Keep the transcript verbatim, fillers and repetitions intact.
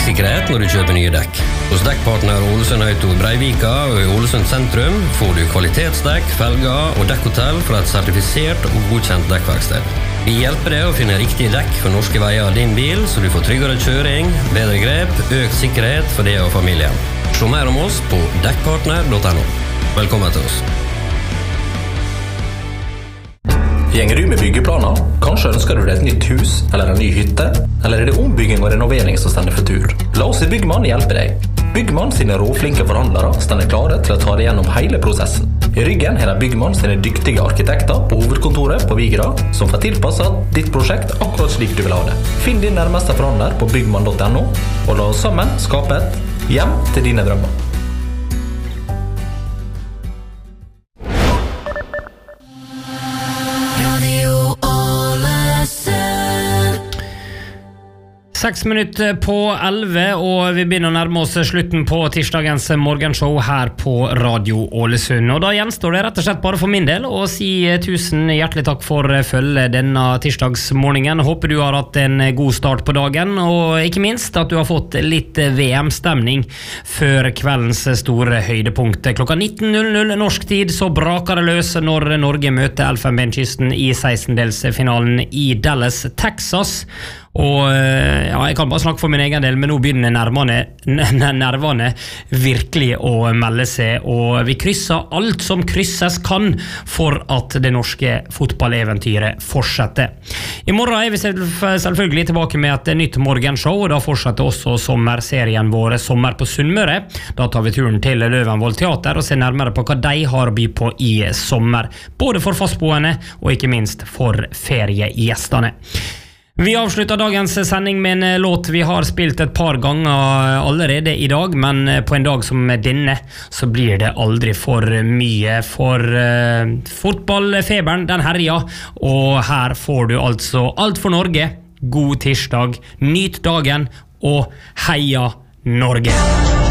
trafikksikkerhet når du kjøper nye dekk. Hos dekkpartner Ålesund Auto i Breivika og i Ålesund sentrum får du kvalitetsdekk, felger og dekkhotell fra et sertifisert og godkjent dekkverksted. Vi hjelper deg å finne riktige dekk for norske veier av din bil, så du får tryggere kjøring, bedre grep, økt sikkerhet for deg og familien. Se mer om oss på dekkpartner punktum no. Velkommen til oss. Gjenger du med byggeplaner? Kanskje ønsker du deg et nytt hus eller en ny hytte? Eller er det ombygging og renovering som stender for tur? La oss i Byggmann hjelpe deg. Byggmann sine råflinke forhandlere stender klare til å ta deg gjennom hele prosessen. I ryggen har de Byggmann sine dyktige arkitekter på hovedkontoret på Vigra, som får tilpasset ditt prosjekt akkurat slik du vil ha det. Finn din nærmeste forhandler på byggmann punktum no, og la oss sammen skape et hjem til dine drømmer. Seks minutter på elleve, og vi begynner å nærme oss slutten på tirsdagens morgenshow her på Radio Ålesund. Og da gjenstår det rett og slett bare for min del å si tusen hjertelig takk for følge denne tirsdagsmorgenen. Håper du har hatt en god start på dagen, og ikke minst at du har fått litt V M-stemning før kveldens store høydepunkt. Klokka nitten null null norsk tid så braker det løs når Norge møter Elfenbenskysten i sekstendelsfinalen i Dallas, Texas. Og ja, jeg kan bare snakke for min egen del, men nå begynner nervene, nervene virkelig å melde seg, og vi krysser alt som krysses kan for at det norske fotballeventyret fortsetter. I morgen er vi selvfølgelig tilbake med et nytt morgenshow, og da fortsetter også sommerserien vår Sommer på Sunnmøre. Da tar vi turen til Løvenvoll Teater og ser nærmere på hva de har å by på i sommer, både for fastboende og ikke minst for feriegjestene. Vi avslutter dagens sending med en låt vi har spilt et par ganger allerede i dag, men på en dag som denne så blir det aldri for mye, for uh, fotballfeberen den herja, og her får du altså Alt for Norge, god tirsdag, nyt dagen og heia Norge!